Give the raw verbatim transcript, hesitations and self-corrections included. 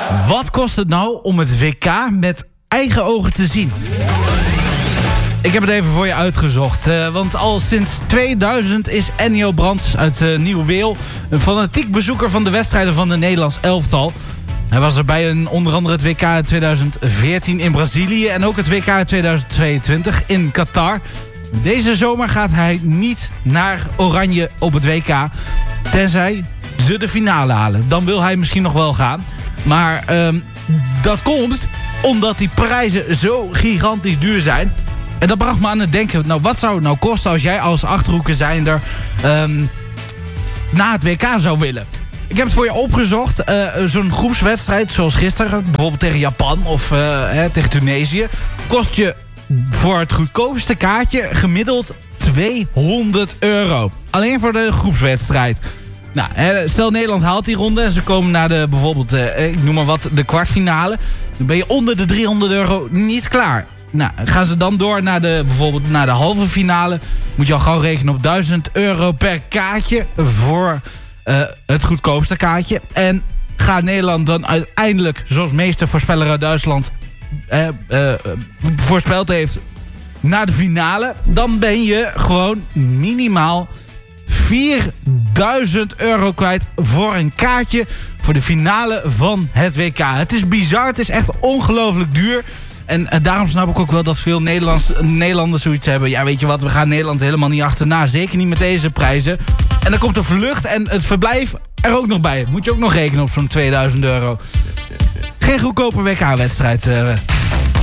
Wat kost het nou om het W K met eigen ogen te zien? Ik heb het even voor je uitgezocht. Uh, want al sinds tweeduizend is Ennio Brands uit uh, Nieuw-Weel een fanatiek bezoeker van de wedstrijden van de Nederlands elftal. Hij was er bij een, onder andere het W K in tweeduizend veertien in Brazilië en ook het W K in tweeduizend tweeëntwintig in Qatar. Deze zomer gaat hij niet naar Oranje op het W K, tenzij ze de finale halen. Dan wil hij misschien nog wel gaan. Maar um, dat komt omdat die prijzen zo gigantisch duur zijn. En dat bracht me aan het denken, nou wat zou het nou kosten als jij als Achterhoeker zijnder um, naar het W K zou willen? Ik heb het voor je opgezocht. Uh, Zo'n groepswedstrijd zoals gisteren, bijvoorbeeld tegen Japan of uh, hè, tegen Tunesië, kost je voor het goedkoopste kaartje gemiddeld tweehonderd euro. Alleen voor de groepswedstrijd. Nou, stel Nederland haalt die ronde en ze komen naar de, bijvoorbeeld, uh, ik noem maar wat, de kwartfinale. Dan ben je onder de driehonderd euro niet klaar. Nou, gaan ze dan door naar de, bijvoorbeeld naar de halve finale, moet je al gauw rekenen op duizend euro per kaartje voor uh, het goedkoopste kaartje. En gaat Nederland dan uiteindelijk, zoals meester voorspeller uit Duitsland uh, uh, voorspeld heeft, naar de finale, dan ben je gewoon minimaal vierduizend euro kwijt voor een kaartje voor de finale van het W K. Het is bizar, het is echt ongelooflijk duur. En uh, daarom snap ik ook wel dat veel Nederlands, Nederlanders zoiets hebben. Ja, weet je wat, we gaan Nederland helemaal niet achterna. Zeker niet met deze prijzen. En dan komt de vlucht en het verblijf er ook nog bij. Moet je ook nog rekenen op zo'n tweeduizend euro. Geen goedkope W K-wedstrijd. Uh.